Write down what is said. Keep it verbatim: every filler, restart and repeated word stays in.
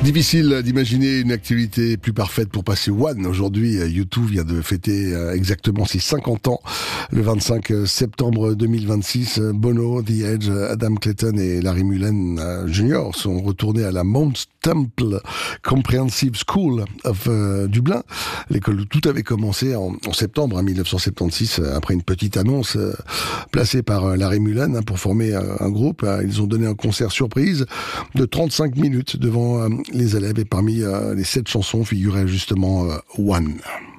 Difficile d'imaginer une activité plus parfaite pour passer One. Aujourd'hui, U deux vient de fêter exactement ses cinquante ans. Le vingt-cinq septembre deux mille vingt-six, Bono, The Edge, Adam Clayton et Larry Mullen junior sont retournés à la Mount Temple Comprehensive School of euh, Dublin, l'école où tout avait commencé en, en septembre hein, mille neuf cent soixante-seize, après une petite annonce euh, placée par euh, Larry Mullen hein, pour former euh, un groupe. Euh, ils ont donné un concert surprise de trente-cinq minutes devant euh, les élèves et parmi euh, les sept chansons figurait justement euh, One.